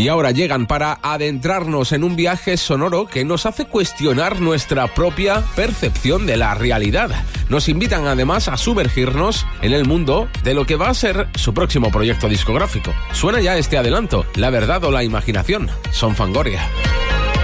Y ahora llegan para adentrarnos en un viaje sonoro que nos hace cuestionar nuestra propia percepción de la realidad. Nos invitan además a sumergirnos en el mundo de lo que va a ser su próximo proyecto discográfico. Suena ya este adelanto, La verdad o la imaginación, son Fangoria.